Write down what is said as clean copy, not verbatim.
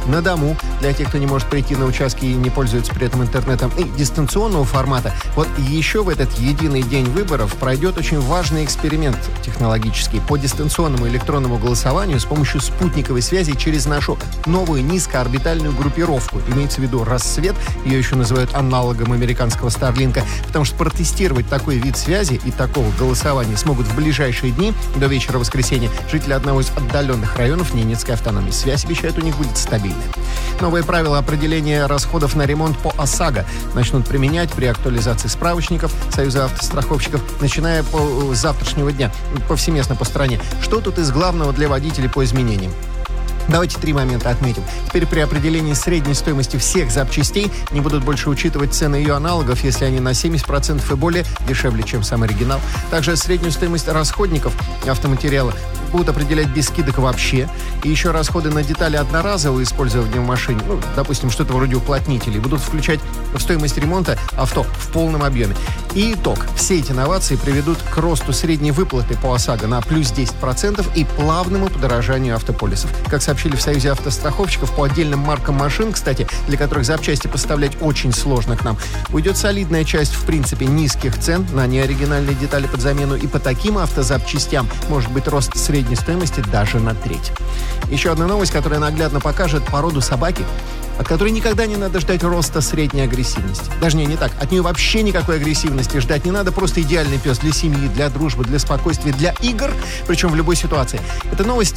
на дому, для тех, кто не может прийти на участки и не пользуется при этом интернетом, и дистанционного формата. Вот еще в этот единый день выборов пройдет очень важный эксперимент технологический по дистанционному электронному голосованию с помощью спутниковой связи через нашу новую низкоорбитальную группировку. Имеется в виду «Рассвет», ее еще называют аналогом американского Старлинка, потому что протестировать такой вид связи и такого голосования смогут в ближайшие дни, до вечера воскресенья, жители одного из отдаленных районов Ненецкой автономии. Связь, обещают, у них будет стабильная. Новые правила определения расходов на ремонт по ОСАГО начнут применять при актуализации справочников Союза автостраховщиков, начиная с завтрашнего дня, повсеместно по стране. Что тут из главного для водителей по изменениям? Давайте 3 момента отметим. Теперь при определении средней стоимости всех запчастей не будут больше учитывать цены ее аналогов, если они на 70% и более дешевле, чем сам оригинал. Также среднюю стоимость расходников автоматериала будут определять без скидок вообще. И еще расходы на детали одноразового использования в машине, допустим, что-то вроде уплотнителей, будут включать в стоимость ремонта авто в полном объеме. И итог. Все эти новации приведут к росту средней выплаты по ОСАГО на плюс 10% и плавному подорожанию автополисов. Как сообщили в Союзе автостраховщиков, по отдельным маркам машин, кстати, для которых запчасти поставлять очень сложно к нам, уйдет солидная часть, в принципе, низких цен на неоригинальные детали под замену, и по таким автозапчастям может быть рост средней стоимости даже на треть. Еще одна новость, которая наглядно покажет породу собаки, от которой никогда не надо ждать роста средней агрессивности. Даже не так. От нее вообще никакой агрессивности ждать не надо. Просто идеальный пес для семьи, для дружбы, для спокойствия, для игр, причем в любой ситуации. Эта новость